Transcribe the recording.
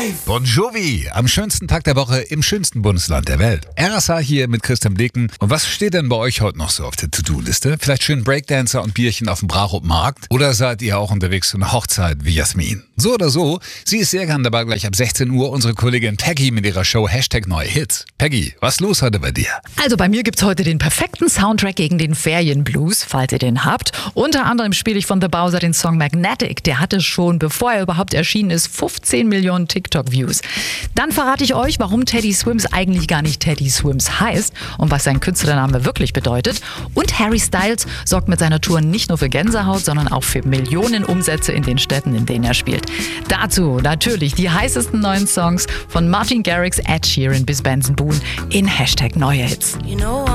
Bon Jovi, am schönsten Tag der Woche im schönsten Bundesland der Welt. RSA hier mit Christian Blicken. Und was steht denn bei euch heute noch so auf der To-Do-Liste? Vielleicht schön Breakdancer und Bierchen auf dem Brachop-Markt? Oder seid ihr auch unterwegs zu einer Hochzeit wie Jasmin? So oder so, sie ist sehr gern dabei, gleich ab 16 Uhr unsere Kollegin Peggy mit ihrer Show #Neue Hits. Peggy, was ist los heute bei dir? Also bei mir gibt's heute den perfekten Soundtrack gegen den Ferienblues, falls ihr den habt. Unter anderem spiele ich von The Bowser den Song Magnetic. Der hatte schon, bevor er überhaupt erschienen ist, 15 Millionen TikTok-Views. Dann verrate ich euch, warum Teddy Swims eigentlich gar nicht Teddy Swims heißt und was sein Künstlername wirklich bedeutet. Und Harry Styles sorgt mit seiner Tour nicht nur für Gänsehaut, sondern auch für Millionen Umsätze in den Städten, in denen er spielt. Dazu natürlich die heißesten neuen Songs von Martin Garrix, Ed Sheeran bis Benson Boone in #Neue Hits.